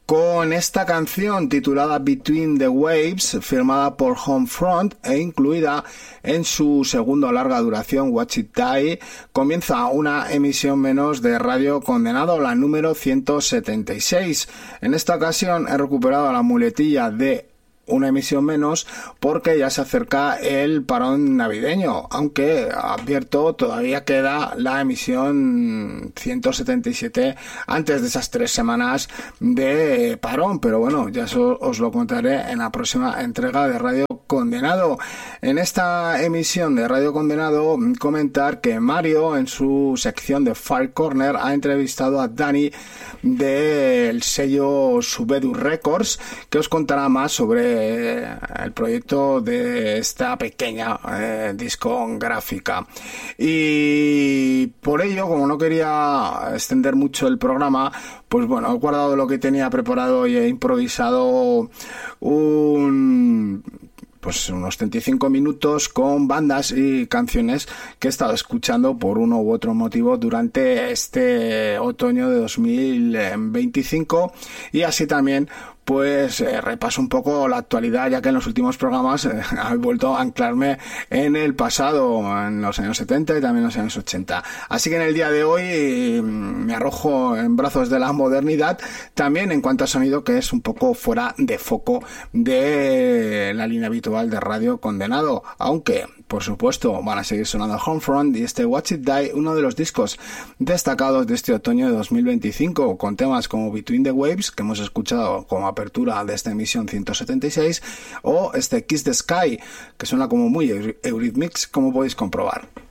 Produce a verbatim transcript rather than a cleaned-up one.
con esta canción titulada Between the Waves, firmada por Homefront e incluida en su segundo larga duración Watch It Die. Comienza una emisión menos de Radio Condenado, la número ciento setenta y seis. En esta ocasión he recuperado la muletilla de una emisión menos porque ya se acerca el parón navideño, aunque advierto todavía queda la emisión ciento setenta y siete antes de esas tres semanas de parón, pero bueno, ya eso os lo contaré en la próxima entrega de Radio Condenado. En esta emisión de Radio Condenado comentar que Mario en su sección de Far Corner ha entrevistado a Dani del sello Subedu Records, que os contará más sobre el proyecto de esta pequeña eh, discográfica. Y por ello, como no quería extender mucho el programa, pues bueno, he guardado lo que tenía preparado y he improvisado un pues unos treinta y cinco minutos con bandas y canciones que he estado escuchando por uno u otro motivo durante este otoño de dos mil veinticinco, y así también pues eh, repaso un poco la actualidad, ya que en los últimos programas eh, he vuelto a anclarme en el pasado, en los años setenta y también en los años ochenta. Así que en el día de hoy eh, me arrojo en brazos de la modernidad, también en cuanto a sonido, que es un poco fuera de foco de la línea habitual de Radio Condenado, aunque por supuesto van a seguir sonando Homefront y este Watch It Die, uno de los discos destacados de este otoño de dos mil veinticinco, con temas como Between the Waves, que hemos escuchado como apertura de esta emisión ciento setenta y seis, o este Kiss the Sky, que suena como muy Eurythmics, como podéis comprobar.